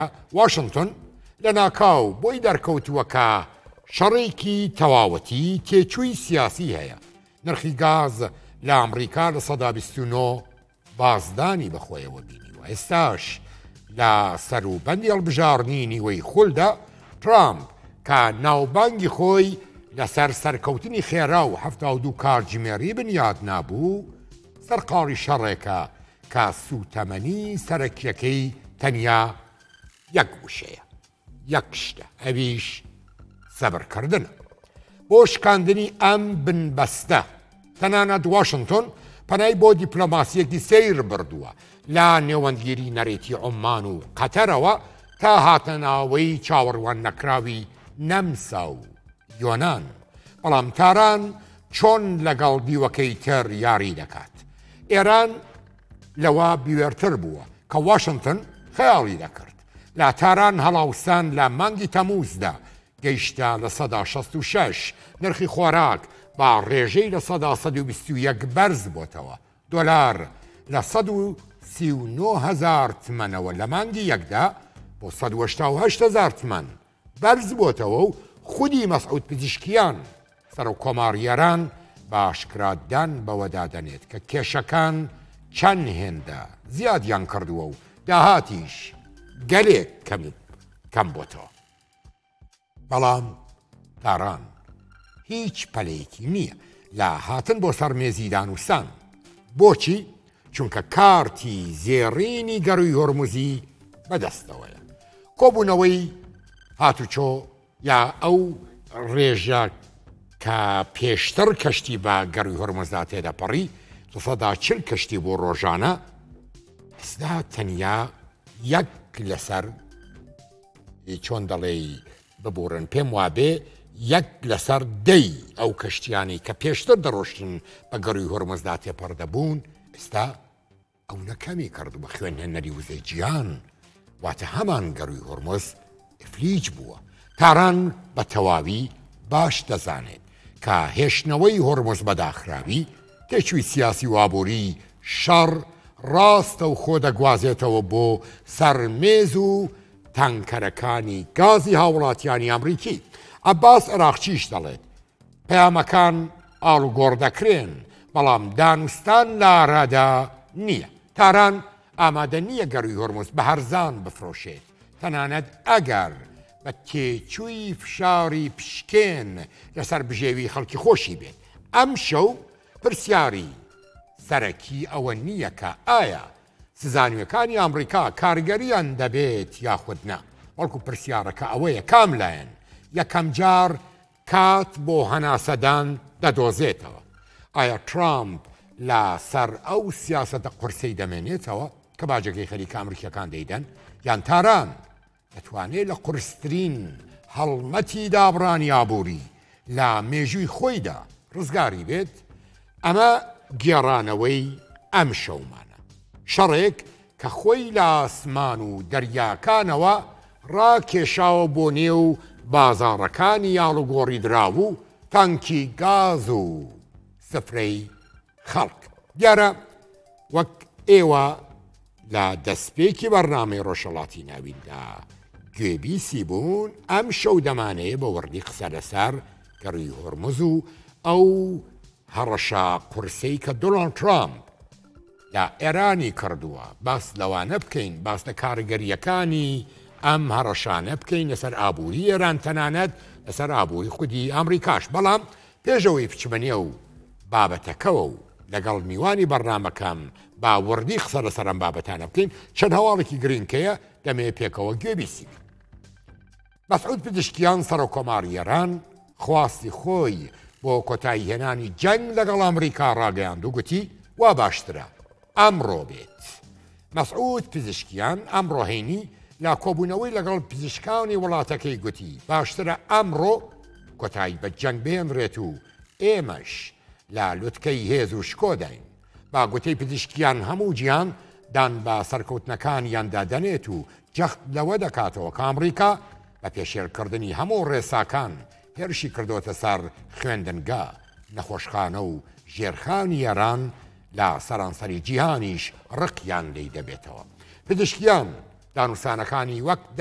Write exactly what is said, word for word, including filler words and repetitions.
واشنطن لە ناکاو بۆی دەرکەوتووەکە شەڕێکی تەواوەتی تێچووی سیاسی هەیە. نرخی گاز لە ئەمریکا لە سەدا بیست و نۆ بازدانی بەخۆیەوە بینیوە. ئێستاش لە سەروبەندی هەڵبژاردنی نیوەی خولدا ترامپ کە ناوبانگی خۆی لەسەر سەرکەوتنی خێرا و هەفتاد و دوو کاتژمێری بنیاد نابوو سەرقاڵی شەڕێکە کە سوتەمەنی سەرەکیەکەی تەنیا یەک وشەیە، یەک شتە، ئەویش سەبرکردنە بۆ شکاندنی ئەم بنبەستە. تەنانەت واشنتن پەنای بۆ دیپلۆماسیەکی سیر بردووە لە نێوەندگیری نەرێتی عومان و قەتەرەوە تا هاتەناوەی چاوەڕوان نەکراوی نەمسا و یۆنان. بەڵام تاران چۆن لەگەڵ دیوەکەی تر یاری دەکات. ئێران لەوە بیوێرتر بووە کە واشنتن خەیاڵی دەکرد. لە تاران هەڵاوستان لە مانگی تەمووزدا گەیشتە لە سەدا شەست و شەش. نرخی خۆراک با ڕێژەی لە سەدا سەد و بیست و یەک بەرز بۆتەوە. دۆلار لە سەد و سی و نۆ هەزار تمەنەوە لە مانگی یەکدا بۆ سەد و هەشتا و هەشت هەزار تمەن بەرز بۆتەوە و خودی مەسعود پزیشکیان سەر و کۆماریەران باشکرادان بەوەدا دەنێت کە کێشەکان چەند هێندە زیادیان کردووە و داهاتیش گەلێک کەم بۆتەوە. بەڵام تاران هیچ پەلەیەکی نییە لە هاتن بۆ سەر مێزی دانووسان. بۆچی؟ چونکە کارتی زێڕینی گەڕووی هۆرموزی بەدەستەوەیە. کۆبوونەوەی هاتوچۆ یا ئەو ڕێژە کە پێشتر کەشتی بە گەڕووی هۆرمزدا تێدەپەڕی سەدا چل کەشتی بۆ ڕۆژانە ئێستا تەنیا یەک لەسەر چۆن دەڵێ ببوورن پێم وابێ یەک لەسەر دەی ئەو کەشتیانی کە پێشتر دەڕۆشتن بە گەڕووی هۆرمزدا تێپەڕ دەبوون ئێستا ئەو نەکەمی کرد بە خوێنهێنەری وزەی جیهان. واتە هەمان گەڕووی هۆرمز ئفلیج بووە. تاران بە تەواوی باش دەزانێت کە هێشتنەوەی هۆرمز بەداخراوی تێچووی سیاسی و ئابووری شەڕ ڕاستە و خۆ دەگوازێتەوە بۆ سەرمێز و تانکەرەکانی گازی هاوڵاتیانی ئەمریکی. عەباس عێراقچیش دەڵێت پەیامەکان ئاڵوگۆڕ دەکرێن بەڵام دانوستان لە ئارادا نییە. تاران ئامادە نییە گەڕووی هۆرمز بە هەرزان بفرۆشێت تەنانەت ئەگەر بە تێچووی فشاری پشکێن لەسەر بژێوی خەڵکی خۆشی بێت. ئەم شەو پرسیاری سەرەکی ئەوە نییە کە ئایا سزانیەکانی ئەمریکا کارگەریان دەبێت یاخود نە، بەڵکو پرسیارەکە ئەوەیە کاملایەن یەکەم جار کات بۆ هەناسەدان دەدۆزێتەوە. ئایا ترامپ لە سەر ئەو سیاسەتە قورسەی دەمێنێتەوە کە باجەکەی خەریکە ئەمریکیەکان دەیدەن، یان تاران دەتوانێت لە قورسترین هەڵمەتی دابڕانی ئابووری لە مێژووی خۆیدا ڕزگاری بێت؟ ئەمە گێڕانەوەی ئەم شەومانە، شەڕێک کە خۆی لە ئاسمان و دەریاکانەوە ڕاکێشاوە بۆ نێو بازاڕەکانی یاڵوگۆڕی دراو و تانکی گاز و سفرەی خەڵک. دیارە وەک ئێوە لە دەستپێکی بەرنامەی ڕۆژهەڵاتی ناویندا گوێبیسی بوون، ئەم شەو دەمانەیە بە وردی قسە لەسەر گەڕووی هۆرمز و ئەو هەڕەشە قورسەی کە دۆناڵد ترامپ لە ئێرانی کردووە. باس لەوانە بکەین، باس لە کارگەریەکانی ئەم هەڕەشانە بکەین لەسەر ئابووری ئێران تەنانەت لەسەر ئابووری خودی ئەمریکاش. بەڵام پێشەوەی بچمەنێ و بابەتەکەوە و لەگەڵ میوانی بەرنامەکەم با وردی قسە لەسەر ئەم بابەتانە بکەین، چەند هەواڵێکی گرنگکەیە دەمێ پێکەوە گوێبیسی. مەسعود پزیشکیان سەرۆکۆماری ئێران خواستی خۆی بۆ کۆتایی هێنانی جەنگ لەگەڵ ئەمریکا ڕاگەیاند و گوتی وا باشترە ئەمڕۆ بێت. مەسعود پزیشکیان ئەمڕۆ هەینی لە کۆبوونەوەی لەگەڵ پزیشکانی وڵاتەکەی گوتی باشترە ئەمڕۆ کۆتایی بە جەنگ بێنرێت و ئێمەش لە لوتکەی هێز و شکۆداین. با گوتەی پزیشکیان هەموو گیان دان بە سەرکەوتنەکانیاندا دەنێت و جەخت لەوە دەکاتەوە کە ئەمریکا بە پێشێرکردنی هەموو ڕێساکان هێرشی کردوتە سەر خوێندنگا، نەخۆشخانە و ژێرخانی ئێران لە سەرانسەری جیهانیش ڕقیان لێی دەبێتەوە. پزیشکیان دانوسانەکانی وەک